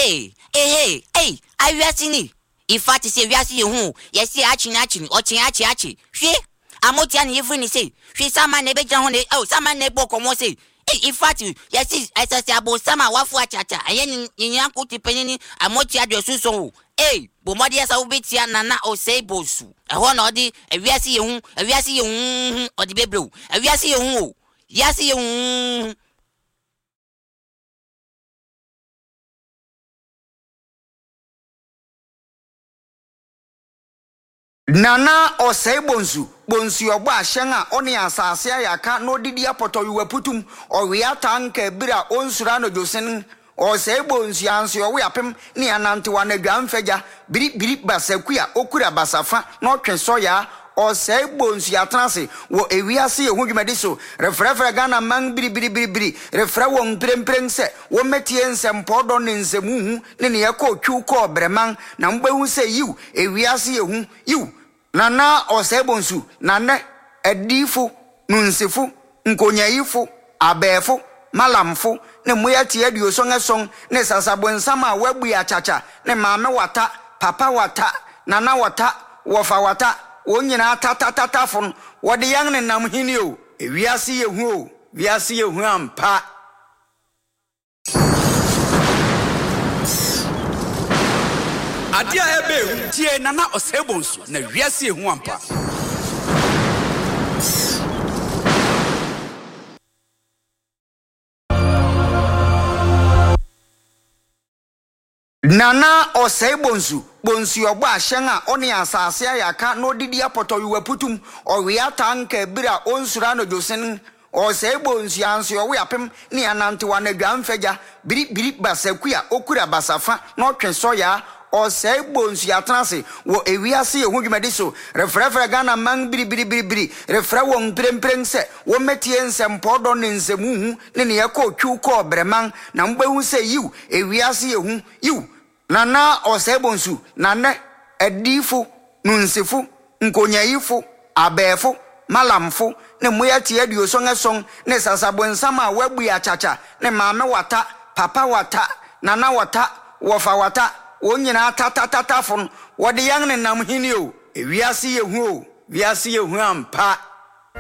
Hey, I we seen it. If I say we are see who, yes, see achi, or achi. She, Amotian, even say, she some man never down oh, some man never come say. If I you, yes, as I say about some wafu chacha, and in Yanko Tipeni, Amotia de Suso. Bomadias will be Tiana or say Bosu. A one or the, a we are see you, or the baby, a we are see you. Yes, you. Nana or say bonsu obo ahyenga oni asase ayaka no didi apoto yuwaputum or we atanke bira onsura no josen or say bonsu anso we apem ni anante wana dwamfagya biri basakua okura basafa no twenso ya or say bonsu atrase wo ewiase ehudwumade so refrefre Ghana man biri refra won premprem se wo metie nsempodɔ ne nsemuhu ne yekɔ twu kɔ breman na mbehu se yiw ewiase ehu yiw Nana osebonsu nane edifu nunsifu nkonyayifo abefo malamfo ne moyati aduoson eson ne sasabonsama wabu ya chacha ne maame wata papa wata nana wata wofa wata wonyina tatatafon wode yang ne nam hini o ewiase yehu o wiase yehu ampa Adia ebe tie nana osebonsu na wiase ehu ampa Nana osebonsu obo ahyenga oni asase ayaka no didi apoto yuwaputum o we atanka bira onsura no josen osebonsu anso we apem ni anante wana dwamfagya biri basakua okura basafa no twenso ya or say bonsu atrase wo ewiase ehudwumade so refrefre Ghana man biri refra won premprem se wo metie nsempodɔ ne nsemuhu ne yekɔ twu kɔ breman na mbehu se yiw ewiase ehu yiw nana osebonsu nane edifu nunsifu nkonyayifo abefo malamfo ne moyati aduoson eson ne sasabonsama wabu ya chacha ne maame wata papa wata nana wata wofa wata wonyina tatatafon wode yang ne nam hini o ewiase yehu o wiase yehu ampa